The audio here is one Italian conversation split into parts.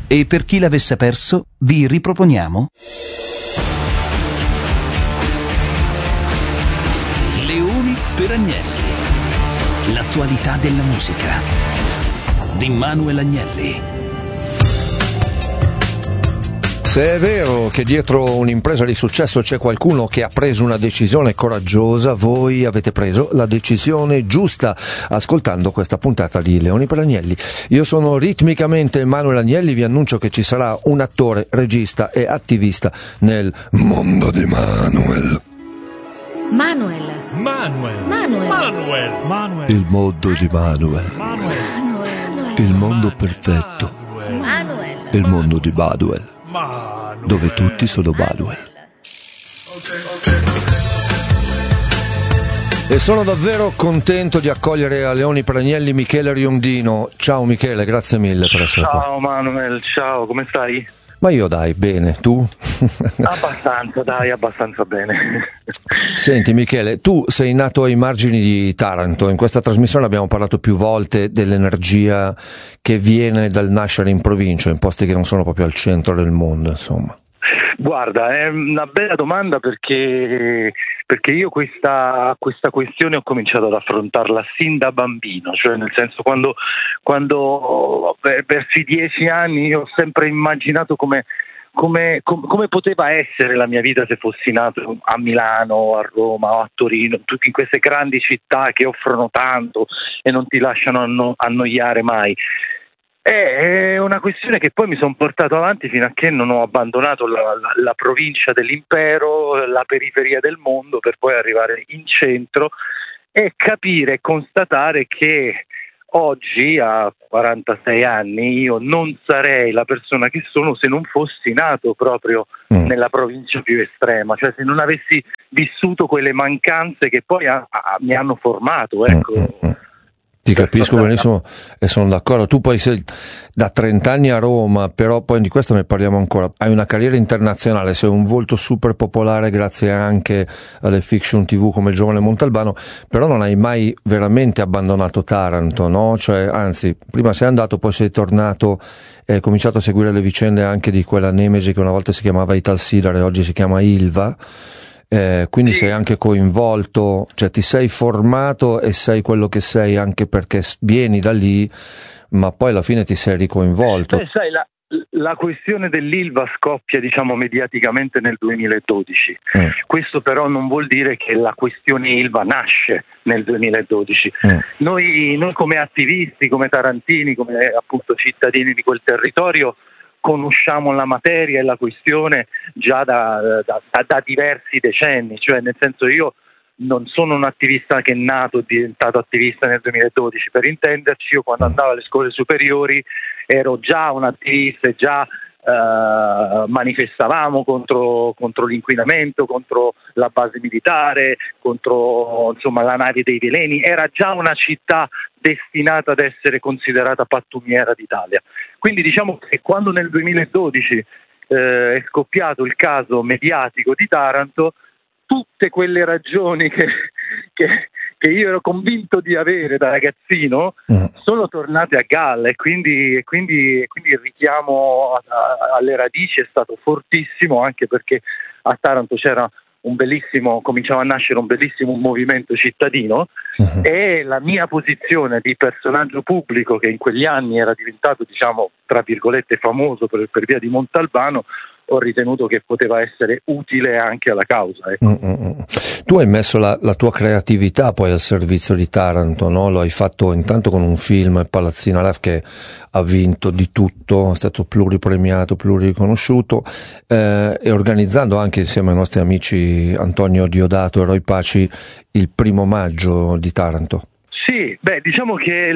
E per chi l'avesse perso, vi riproponiamo Leoni per Agnelli. L'attualità della musica di Manuel Agnelli. Se è vero che dietro un'impresa di successo c'è qualcuno che ha preso una decisione coraggiosa, voi avete preso la decisione giusta ascoltando questa puntata di Leoni per Agnelli. Io sono ritmicamente Manuel Agnelli, vi annuncio che ci sarà un attore, regista e attivista nel mondo di Manuel. Manuel. Il mondo di Manuel. Il mondo perfetto. Il mondo di Manuel. Dove tutti sono Manuel. E sono davvero contento di accogliere a Leoni per Agnelli Michele Riondino. Ciao Michele, grazie mille per essere qua. Ciao Manuel, ciao, come stai? Ma io dai, bene, tu? Abbastanza bene. Senti Michele, tu sei nato ai margini di Taranto, in questa trasmissione abbiamo parlato più volte dell'energia che viene dal nascere in provincia, in posti che non sono proprio al centro del mondo, insomma. Guarda, è una bella domanda perché io questa questione ho cominciato ad affrontarla sin da bambino, cioè nel senso quando verso i 10 anni io ho sempre immaginato come poteva essere la mia vita se fossi nato a Milano, a Roma o a Torino, tutte in queste grandi città che offrono tanto e non ti lasciano annoiare mai. È una questione che poi mi sono portato avanti fino a che non ho abbandonato la provincia dell'impero, la periferia del mondo, per poi arrivare in centro e capire e constatare che oggi, a 46 anni, io non sarei la persona che sono se non fossi nato proprio nella provincia più estrema, cioè se non avessi vissuto quelle mancanze che poi mi hanno formato, ecco. Ti capisco benissimo e sono d'accordo. Tu poi sei da 30 anni a Roma, però poi di questo ne parliamo ancora. Hai una carriera internazionale, sei un volto super popolare grazie anche alle fiction TV come il giovane Montalbano, però non hai mai veramente abbandonato Taranto, no? Cioè, anzi, prima sei andato, poi sei tornato e hai cominciato a seguire le vicende anche di quella Nemesi che una volta si chiamava Italsider e oggi si chiama Ilva. Quindi sei anche coinvolto, cioè ti sei formato e sei quello che sei anche perché vieni da lì, ma poi alla fine ti sei ricoinvolto. Sai, la questione dell'Ilva scoppia, diciamo, mediaticamente nel 2012. Questo però non vuol dire che la questione Ilva nasce nel 2012. Noi come attivisti, come tarantini, come appunto cittadini di quel territorio, conosciamo la materia e la questione già da diversi decenni, cioè nel senso io non sono un attivista che è nato e diventato attivista nel 2012, per intenderci. Io quando andavo alle scuole superiori ero già un attivista e già manifestavamo contro l'inquinamento, contro la base militare, contro insomma la nave dei veleni. Era già una città destinata ad essere considerata pattumiera d'Italia. Quindi diciamo che quando nel 2012 è scoppiato il caso mediatico di Taranto, tutte quelle ragioni che io ero convinto di avere da ragazzino sono tornate a galla e quindi il richiamo alle radici è stato fortissimo, anche perché a Taranto cominciava a nascere un bellissimo movimento cittadino e la mia posizione di personaggio pubblico, che in quegli anni era diventato, diciamo, tra virgolette famoso per via di Montalbano, ho ritenuto che poteva essere utile anche alla causa. Ecco. Tu hai messo la tua creatività poi al servizio di Taranto, no? Lo hai fatto intanto con un film, Palazzina Live, che ha vinto di tutto, è stato pluripremiato, pluriconosciuto, e organizzando anche insieme ai nostri amici Antonio Diodato e Roy Paci il 1° maggio di Taranto. Sì, diciamo che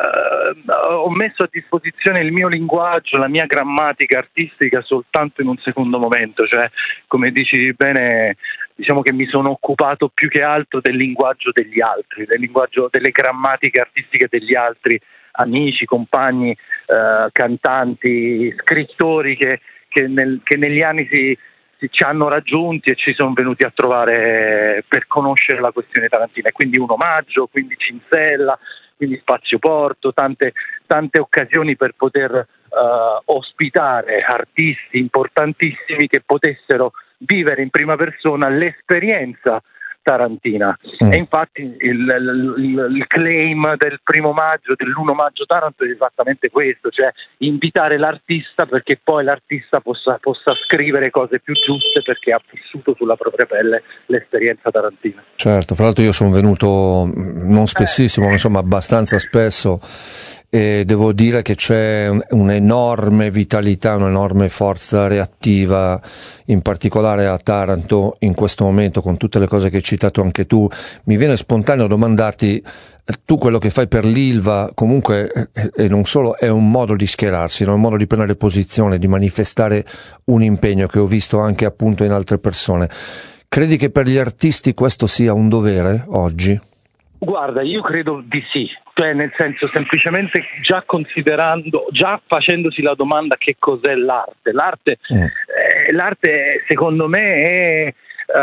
ho messo a disposizione il mio linguaggio, la mia grammatica artistica soltanto in un secondo momento, cioè come dici bene, diciamo che mi sono occupato più che altro del linguaggio degli altri, del linguaggio delle grammatiche artistiche degli altri amici, compagni, cantanti, scrittori che negli anni ci hanno raggiunti e ci sono venuti a trovare per conoscere la questione tarantina. Quindi un omaggio, quindi Cinzella, quindi spazio porto, tante occasioni per poter ospitare artisti importantissimi che potessero vivere in prima persona l'esperienza tarantina. E infatti il claim del 1° maggio, dell'1 maggio Taranto, è esattamente questo, cioè invitare l'artista perché poi l'artista possa scrivere cose più giuste, perché ha vissuto sulla propria pelle l'esperienza tarantina. Certo, fra l'altro io sono venuto non spessissimo, ma insomma abbastanza spesso, e devo dire che c'è un'enorme vitalità, un'enorme forza reattiva, in particolare a Taranto in questo momento, con tutte le cose che hai citato anche tu. Mi viene spontaneo domandarti, tu quello che fai per l'Ilva comunque, e non solo, è un modo di schierarsi, no? Un modo di prendere posizione, di manifestare un impegno che ho visto anche appunto in altre persone. Credi che per gli artisti questo sia un dovere oggi? Guarda, io credo di sì, cioè nel senso, semplicemente già facendosi la domanda che cos'è l'arte. L'arte secondo me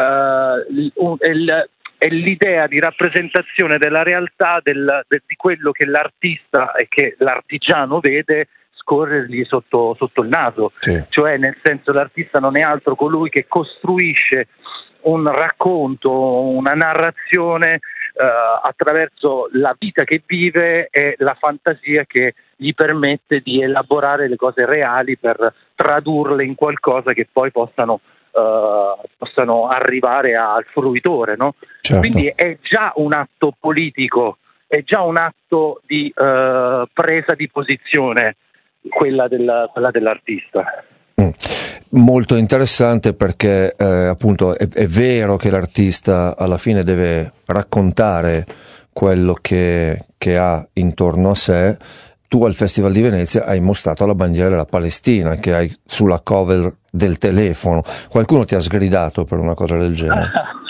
è l'idea di rappresentazione della realtà di quello che l'artista e che l'artigiano vede scorrergli sotto il naso. Sì. Cioè nel senso, l'artista non è altro colui che costruisce un racconto, una narrazione attraverso la vita che vive e la fantasia che gli permette di elaborare le cose reali per tradurle in qualcosa che poi possano arrivare al fruitore, no? Certo. Quindi è già un atto politico, è già un atto di presa di posizione quella dell'artista. Molto interessante, perché appunto è vero che l'artista alla fine deve raccontare quello che ha intorno a sé. Tu al Festival di Venezia hai mostrato la bandiera della Palestina che hai sulla cover del telefono. Qualcuno ti ha sgridato per una cosa del genere?